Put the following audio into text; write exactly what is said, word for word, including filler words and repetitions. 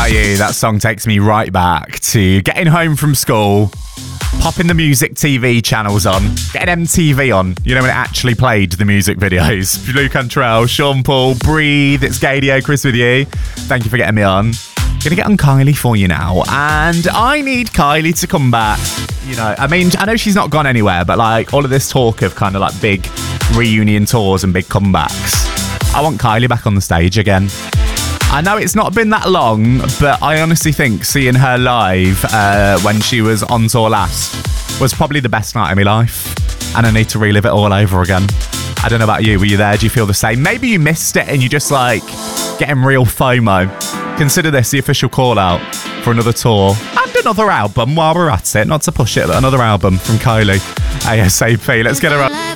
about you, that song takes me right back to getting home from school, popping the music T V channels on, getting M T V on, you know, when it actually played the music videos. Lou Cantrell, Sean Paul, Breathe, it's Gadio, Chris with you. Thank you for getting me on. Gonna get on Kylie for you now, and I need Kylie to come back. You know, I mean, I know she's not gone anywhere, but like all of this talk of kind of like big reunion tours and big comebacks, I want Kylie back on the stage again. I know it's not been that long, but I honestly think seeing her live uh, when she was on tour last was probably the best night of my life, and I need to relive it all over again. I don't know about you, were you there? Do you feel the same? Maybe you missed it and you just like getting real FOMO. Consider this the official call out for another tour and another album while we're at it. Not to push it, but another album from Kylie ASAP. Let's get her up.